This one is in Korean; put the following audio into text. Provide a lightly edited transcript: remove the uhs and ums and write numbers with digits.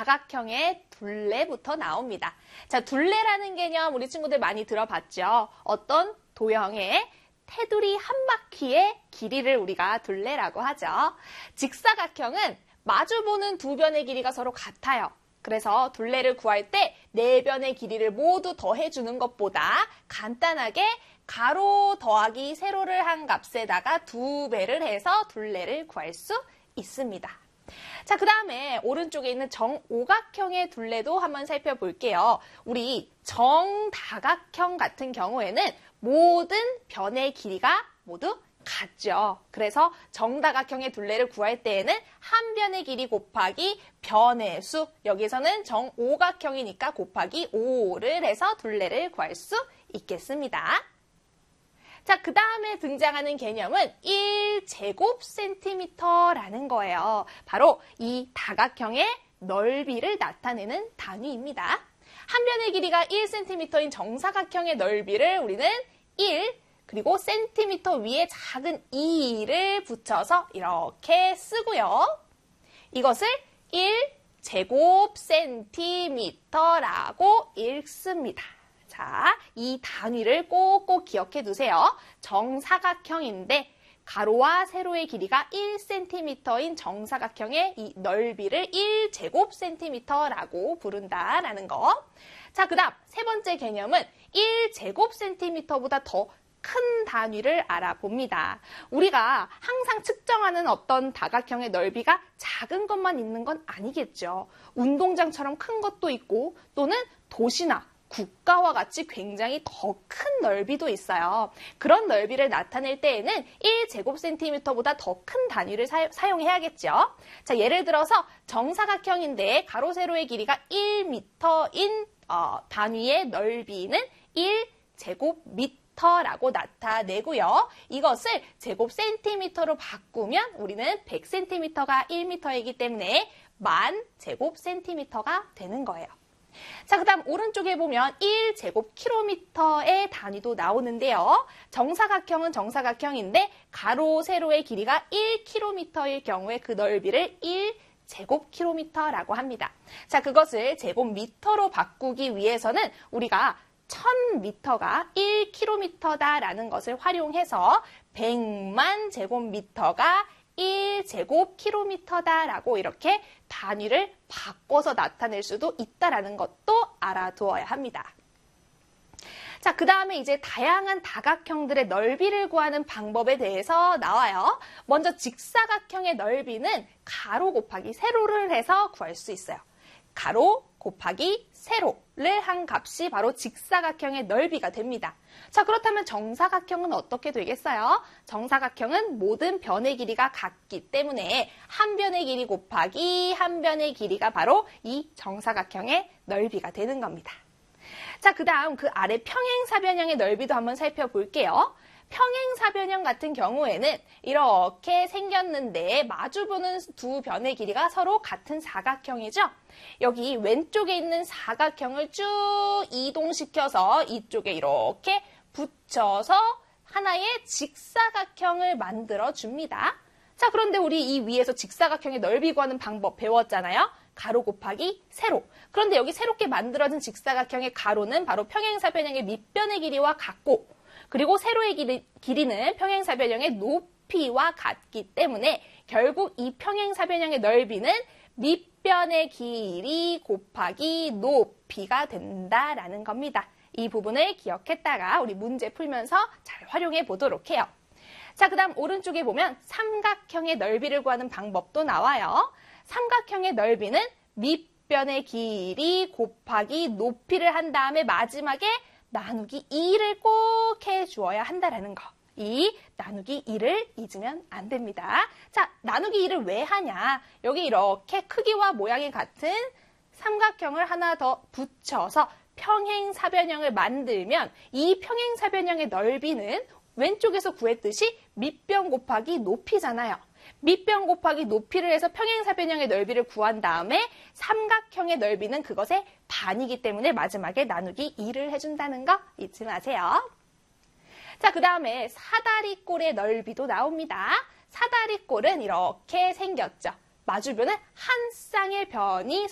다각형의 둘레부터 나옵니다. 자, 둘레라는 개념 우리 친구들 많이 들어봤죠? 어떤 도형의 테두리 한 바퀴의 길이를 우리가 둘레라고 하죠. 직사각형은 마주보는 두 변의 길이가 서로 같아요. 그래서 둘레를 구할 때 네 변의 길이를 모두 더해주는 것보다 간단하게 가로 더하기 세로를 한 값에다가 2배를 해서 둘레를 구할 수 있습니다. 자, 그 다음에 오른쪽에 있는 정오각형의 둘레도 한번 살펴볼게요. 우리 정다각형 같은 경우에는 모든 변의 길이가 모두 같죠. 그래서 정다각형의 둘레를 구할 때에는 한 변의 길이 곱하기 변의 수, 여기서는 정오각형이니까 곱하기 5를 해서 둘레를 구할 수 있겠습니다. 자, 그 다음에 등장하는 개념은 1제곱센티미터라는 거예요. 바로 이 다각형의 넓이를 나타내는 단위입니다. 한 변의 길이가 1cm인 정사각형의 넓이를 우리는 1, 그리고 센티미터 위에 작은 2를 붙여서 이렇게 쓰고요. 이것을 1제곱센티미터라고 읽습니다. 자, 이 단위를 꼭꼭 기억해 두세요. 정사각형인데 가로와 세로의 길이가 1cm인 정사각형의 이 넓이를 1제곱센티미터라고 부른다라는 거. 자, 그 다음 세 번째 개념은 1제곱센티미터보다 더 큰 단위를 알아봅니다. 우리가 항상 측정하는 어떤 다각형의 넓이가 작은 것만 있는 건 아니겠죠. 운동장처럼 큰 것도 있고 또는 도시나 국가와 같이 굉장히 더 큰 넓이도 있어요. 그런 넓이를 나타낼 때에는 1제곱센티미터보다 더 큰 단위를 사용해야겠죠. 자, 예를 들어서 정사각형인데 가로 세로의 길이가 1m인 단위의 넓이는 1제곱미터라고 나타내고요. 이것을 제곱센티미터로 바꾸면 우리는 100cm가 1m이기 때문에 10,000제곱센티미터가 되는 거예요. 자, 그 다음 오른쪽에 보면 1제곱킬로미터의 단위도 나오는데요. 정사각형은 정사각형인데 가로, 세로의 길이가 1km일 경우에 그 넓이를 1제곱킬로미터라고 합니다. 자, 그것을 제곱미터로 바꾸기 위해서는 우리가 1000m가 1km다라는 것을 활용해서 100만 제곱미터가 1제곱킬로미터다라고 이렇게 단위를 바꿔서 나타낼 수도 있다라는 것도 알아두어야 합니다. 자, 그 다음에 이제 다양한 다각형들의 넓이를 구하는 방법에 대해서 나와요. 먼저 직사각형의 넓이는 가로 곱하기 세로를 해서 구할 수 있어요. 가로 곱하기 세로를 한 값이 바로 직사각형의 넓이가 됩니다. 자, 그렇다면 정사각형은 어떻게 되겠어요? 정사각형은 모든 변의 길이가 같기 때문에 한 변의 길이 곱하기 한 변의 길이가 바로 이 정사각형의 넓이가 되는 겁니다. 자, 그 다음 그 아래 평행사변형의 넓이도 한번 살펴볼게요. 평행사변형 같은 경우에는 이렇게 생겼는데 마주보는 두 변의 길이가 서로 같은 사각형이죠. 여기 왼쪽에 있는 사각형을 쭉 이동시켜서 이쪽에 이렇게 붙여서 하나의 직사각형을 만들어줍니다. 자, 그런데 우리 이 위에서 직사각형의 넓이 구하는 방법 배웠잖아요. 가로 곱하기 세로. 그런데 여기 새롭게 만들어진 직사각형의 가로는 바로 평행사변형의 밑변의 길이와 같고 그리고 세로의 길이는 평행사변형의 높이와 같기 때문에 결국 이 평행사변형의 넓이는 밑변의 길이 곱하기 높이가 된다라는 겁니다. 이 부분을 기억했다가 우리 문제 풀면서 잘 활용해 보도록 해요. 자, 그 다음 오른쪽에 보면 삼각형의 넓이를 구하는 방법도 나와요. 삼각형의 넓이는 밑변의 길이 곱하기 높이를 한 다음에 마지막에 나누기 2를 꼭 해주어야 한다라는 거. 이 나누기 2를 잊으면 안 됩니다. 자, 나누기 2를 왜 하냐? 여기 이렇게 크기와 모양이 같은 삼각형을 하나 더 붙여서 평행사변형을 만들면 이 평행사변형의 넓이는 왼쪽에서 구했듯이 밑변 곱하기 높이잖아요. 밑변 곱하기 높이를 해서 평행사변형의 넓이를 구한 다음에 삼각형의 넓이는 그것의 반이기 때문에 마지막에 나누기 2를 해준다는 거 잊지 마세요. 자, 그 다음에 사다리꼴의 넓이도 나옵니다. 사다리꼴은 이렇게 생겼죠. 마주변은 한 쌍의 변이